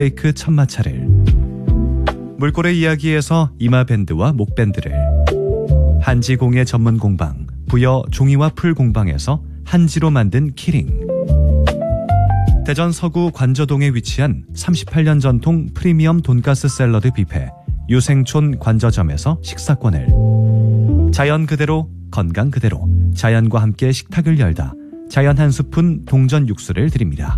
케이크 천마차를, 물고래 이야기에서 이마밴드와 목밴드를, 한지공예 전문 공방 부여 종이와 풀 공방에서 한지로 만든 키링, 대전 서구 관저동에 위치한 38년 전통 프리미엄 돈가스 샐러드 뷔페 유생촌 관저점에서 식사권을, 자연 그대로 건강 그대로 자연과 함께 식탁을 열다 자연 한 스푼 동전 육수를 드립니다.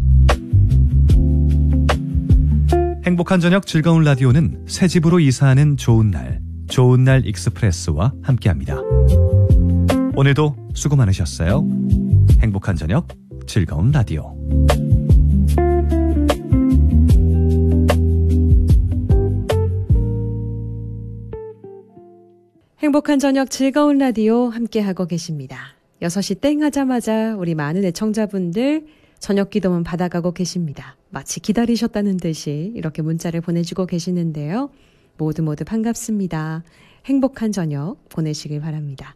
행복한 저녁 즐거운 라디오는 새 집으로 이사하는 좋은 날 익스프레스와 함께합니다. 오늘도 수고 많으셨어요. 행복한 저녁 즐거운 라디오. 행복한 저녁 즐거운 라디오 함께하고 계십니다. 6시 땡 하자마자 우리 많은 애청자분들 저녁 기도문 받아가고 계십니다. 마치 기다리셨다는 듯이 이렇게 문자를 보내주고 계시는데요. 모두 반갑습니다. 행복한 저녁 보내시길 바랍니다.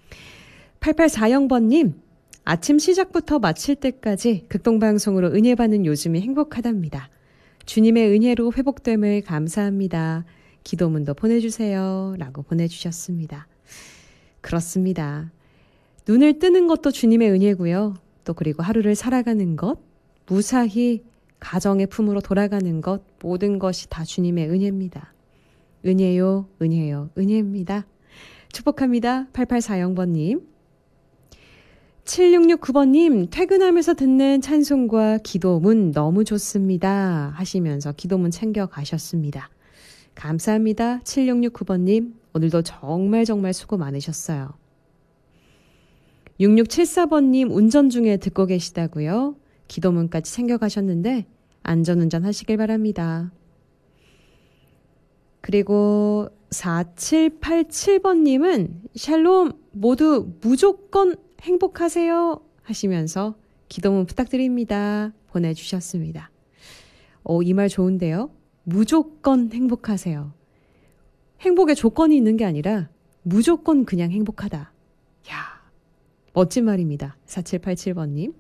8840번님, 아침 시작부터 마칠 때까지 극동방송으로 은혜 받는 요즘이 행복하답니다. 주님의 은혜로 회복됨을 감사합니다. 기도문도 보내주세요. 라고 보내주셨습니다. 그렇습니다. 눈을 뜨는 것도 주님의 은혜고요. 또 그리고 하루를 살아가는 것, 무사히 가정의 품으로 돌아가는 것, 모든 것이 다 주님의 은혜입니다. 은혜요, 은혜입니다. 축복합니다. 8840번님. 7669번님, 퇴근하면서 듣는 찬송과 기도문 너무 좋습니다. 하시면서 기도문 챙겨 가셨습니다. 감사합니다. 7669번님, 오늘도 정말 수고 많으셨어요. 6674번님, 운전 중에 듣고 계시다고요? 기도문까지 챙겨가셨는데 안전운전 하시길 바랍니다. 그리고 4787번님은 샬롬, 모두 무조건 행복하세요 하시면서 기도문 부탁드립니다. 보내주셨습니다. 이 말 좋은데요? 무조건 행복하세요. 행복에 조건이 있는 게 아니라 무조건 그냥 행복하다. 야, 멋진 말입니다. 4787번님.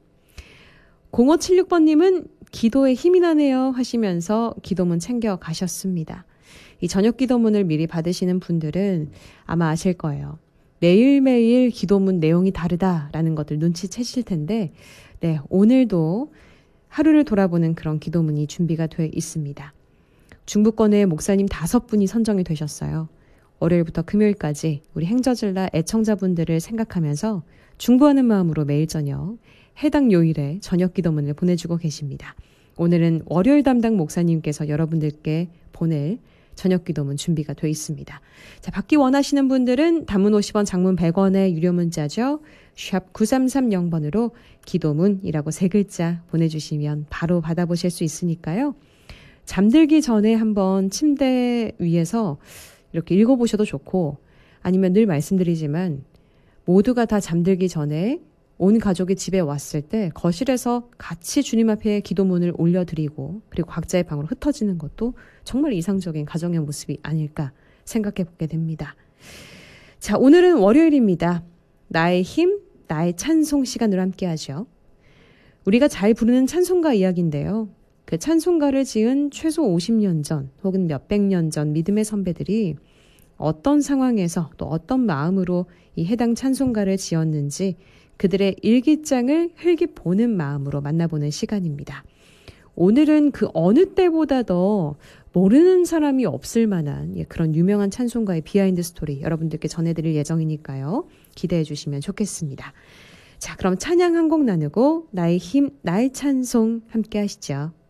0576번님은 기도에 힘이 나네요 하시면서 기도문 챙겨 가셨습니다. 이 저녁 기도문을 미리 받으시는 분들은 아마 아실 거예요. 매일매일 기도문 내용이 다르다라는 것들 눈치채실 텐데, 네, 오늘도 하루를 돌아보는 그런 기도문이 준비가 되어 있습니다. 중부권의 목사님 5분이 선정이 되셨어요. 월요일부터 금요일까지 우리 행저질라 애청자분들을 생각하면서 중보하는 마음으로 매일 저녁 해당 요일에 저녁 기도문을 보내주고 계십니다. 오늘은 월요일 담당 목사님께서 여러분들께 보낼 저녁 기도문 준비가 되어 있습니다. 자, 받기 원하시는 분들은 단문 50원, 장문 100원의 유료 문자죠. 샵 9330번으로 기도문이라고 3글자 보내주시면 바로 받아보실 수 있으니까요. 잠들기 전에 한번 침대 위에서 이렇게 읽어보셔도 좋고, 아니면 늘 말씀드리지만 모두가 다 잠들기 전에 온 가족이 집에 왔을 때 거실에서 같이 주님 앞에 기도문을 올려드리고 그리고 각자의 방으로 흩어지는 것도 정말 이상적인 가정의 모습이 아닐까 생각해 보게 됩니다. 자, 오늘은 월요일입니다. 나의 힘, 나의 찬송 시간으로 함께 하죠. 우리가 잘 부르는 찬송가 이야기인데요. 그 찬송가를 지은 최소 50년 전 혹은 몇백 년 전 믿음의 선배들이 어떤 상황에서 또 어떤 마음으로 이 해당 찬송가를 지었는지 그들의 일기장을 흘기보는 마음으로 만나보는 시간입니다. 오늘은 그 어느 때보다 더 모르는 사람이 없을 만한 그런 유명한 찬송가의 비하인드 스토리 여러분들께 전해드릴 예정이니까요. 기대해 주시면 좋겠습니다. 자, 그럼 찬양 한 곡 나누고 나의 힘, 나의 찬송 함께 하시죠.